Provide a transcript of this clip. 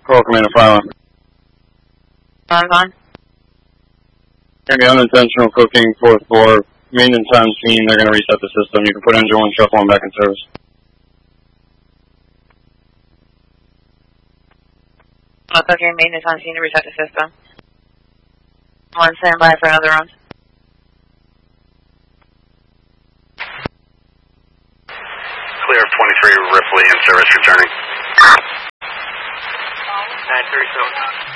Call command file. On. Any unintentional cooking, 4th floor, maintenance on scene, they're going to reset the system. You can put engine 1 shuffle and back in service. Okay, maintenance on scene to reset the system. 1 standby for another round. Clear of 23, Ripley in service returning. 937.